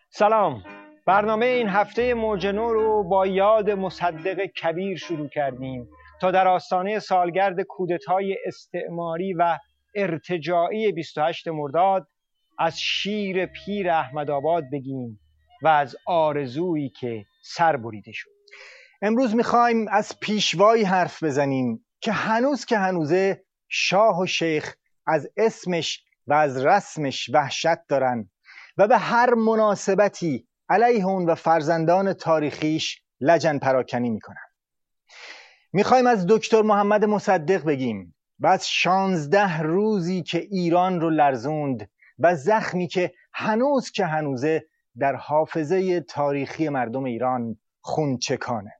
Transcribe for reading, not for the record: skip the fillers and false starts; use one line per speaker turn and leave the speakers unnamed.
سلام. برنامه این هفته موج نو رو با یاد مصدق کبیر شروع کردیم تا در آستانه سالگرد کودتای استعماری و ارتجاعی 28 مرداد از شیر پیر احمدآباد بگیم و از آرزویی که سر بریده شد.
امروز میخوایم از پیشوایی حرف بزنیم که هنوزه شاه و شیخ از اسمش و از رسمش وحشت دارن و به هر مناسبتی علیه اون و فرزندان تاریخیش لجن پراکنی میکنن. میخوایم از دکتر محمد مصدق بگیم و از 16 روزی که ایران رو لرزوند و زخمی که هنوزه در حافظه تاریخی مردم ایران خونچکانه.